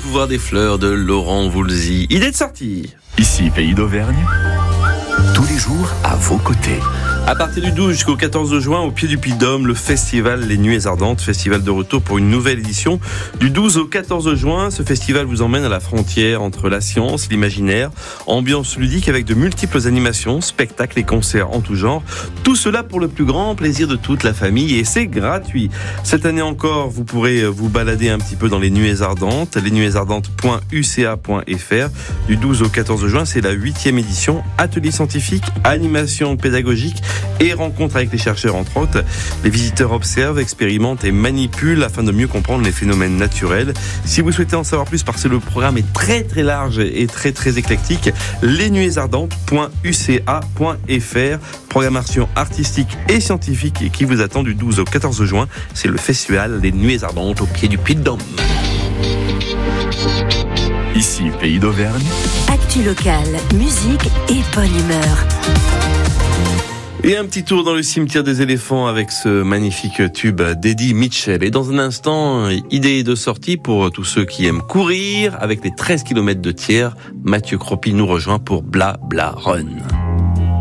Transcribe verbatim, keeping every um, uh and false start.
pouvoir des fleurs de Laurent Voulzy. Idée de sortie. Ici, Pays d'Auvergne, tous les jours à vos côtés. À partir du douze jusqu'au quatorze juin, au pied du Puy-de-Dôme, le festival Les Nuées Ardentes, festival de retour pour une nouvelle édition. Du douze au quatorze juin, ce festival vous emmène à la frontière entre la science, l'imaginaire, ambiance ludique avec de multiples animations, spectacles et concerts en tout genre. Tout cela pour le plus grand plaisir de toute la famille et c'est gratuit. Cette année encore, vous pourrez vous balader un petit peu dans les Nuées Ardentes, les nuées ardentes point u c a point f r. Du douze au quatorze juin, c'est la huitième édition. Ateliers scientifiques, animation pédagogique et rencontres avec les chercheurs entre autres. Les visiteurs observent, expérimentent et manipulent afin de mieux comprendre les phénomènes naturels. Si vous souhaitez en savoir plus, parce que le programme est très très large et très très éclectique, les nuées ardentes point u c a point f r. Programmation artistique et scientifique qui vous attend du douze au quatorze juin. C'est le festival des Nuées Ardentes au pied du Puy-de-Dôme. Ici, Pays d'Auvergne. Actu locale, musique et bonne humeur. Et un petit tour dans le cimetière des éléphants avec ce magnifique tube d'Eddie Mitchell. Et dans un instant, idée de sortie pour tous ceux qui aiment courir avec les treize kilomètres de tiers. Mathieu Croppi nous rejoint pour Bla Bla Run.